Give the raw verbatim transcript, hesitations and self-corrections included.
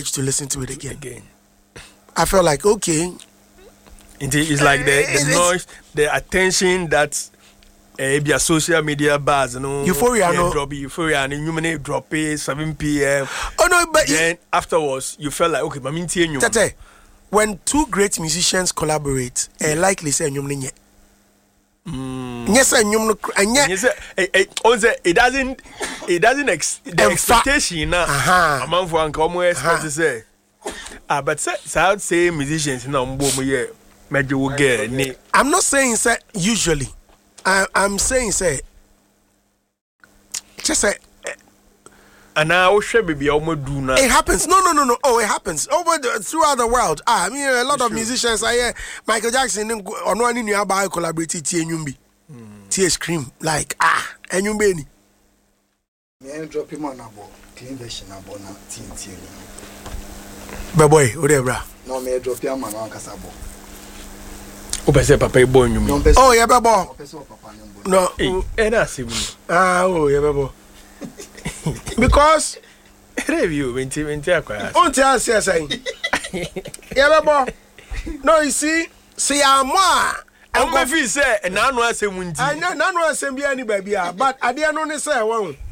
urge to listen to it again. Again. I felt like, okay. It's like the, the It's- noise, the attention that uh, be a social media buzz, you know. Euphoria, yeah, no. drop Euphoria, and you may drop it seven p.m. Oh, no, but Then afterwards, you felt like, okay, but I'm you. Tete, when two great musicians collaborate, yeah. likely say, mm. yes, and you and yet, it doesn't, it doesn't, ex- the And expectation now, uh-huh. among one common expect to say, ah, but say, so I would say musicians, you know, yeah, major will get it. I'm not saying, say, usually. I, I'm saying, say, just say, and now should be almost do now. it happens. No, no, no, no. Oh, it happens over the, throughout the world. Ah, I mean, a lot of musicians. I hear Michael Jackson on one in your bio collaborated T Nyumbi, T scream like ah, Nyumbi. Me drop him on a ball, clean version about T N T. But boy, whatever. No, me drop him on a casabo. Opese papa born you mean? Oh, yeah, babo. No, eh, that's him. ah, oh, yeah, babo. Because review when you when you on tell say say yeah babo no you see see am a I'm going to say and now no asem nti I know no asem bia ni ba bia but ade no ne say won